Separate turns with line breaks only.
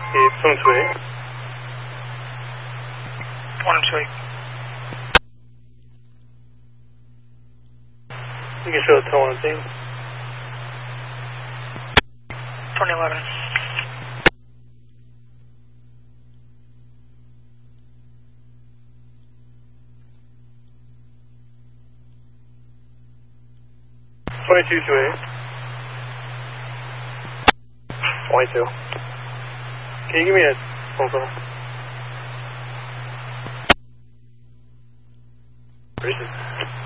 It's on 28.
128.
You can show the tow on the team.
2011.
Twenty-two to 22. Can you give me a phone call? Where is it?